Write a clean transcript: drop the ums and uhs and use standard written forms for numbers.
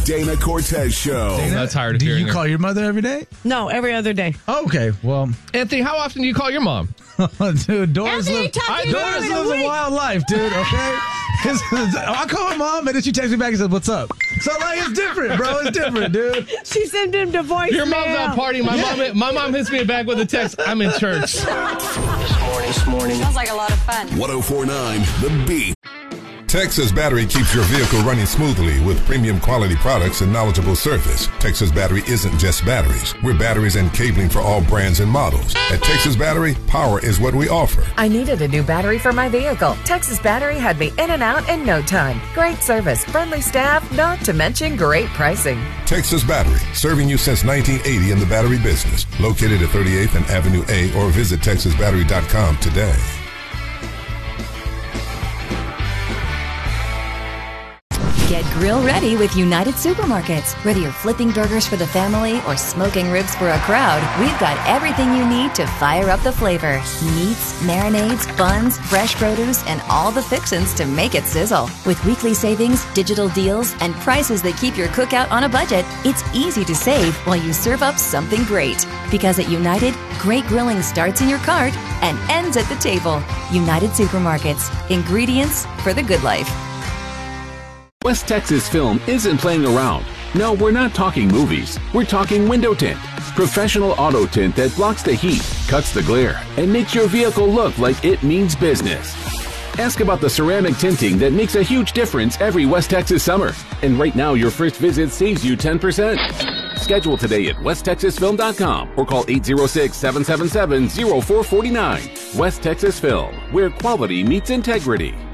Dana Cortez Show. That's tired of Do hearing you call your mother every day? No, every other day. Okay, well, Anthony, how often do you call your mom? dude, Doris Anthony, lives talk to your mom in a a week. wild life, dude. Okay, because I call her mom and then she texts me back and says, "What's up?" So like, it's different, bro. It's different, dude. She sent him to voicemail. Your mom's out partying. My mom hits me back with a text. I'm in church. This morning. Sounds like a lot of fun. 104.9 The Beat. Texas Battery keeps your vehicle running smoothly with premium quality products and knowledgeable service. Texas Battery isn't just batteries. We're batteries and cabling for all brands and models. At Texas Battery, power is what we offer. I needed a new battery for my vehicle. Texas Battery had me in and out in no time. Great service, friendly staff, not to mention great pricing. Texas Battery, serving you since 1980 in the battery business. Located at 38th and Avenue A or visit TexasBattery.com today. Get grill ready with United Supermarkets. Whether you're flipping burgers for the family or smoking ribs for a crowd, we've got everything you need to fire up the flavor. Meats, marinades, buns, fresh produce, and all the fixins to make it sizzle. With weekly savings, digital deals, and prices that keep your cookout on a budget, it's easy to save while you serve up something great. Because at United, great grilling starts in your cart and ends at the table. United Supermarkets. Ingredients for the good life. West Texas Film isn't playing around. No, we're not talking movies. We're talking window tint. Professional auto tint that blocks the heat, cuts the glare, and makes your vehicle look like it means business. Ask about the ceramic tinting that makes a huge difference every West Texas summer. And right now, your first visit saves you 10%. Schedule today at westtexasfilm.com or call 806-777-0449. West Texas Film, where quality meets integrity.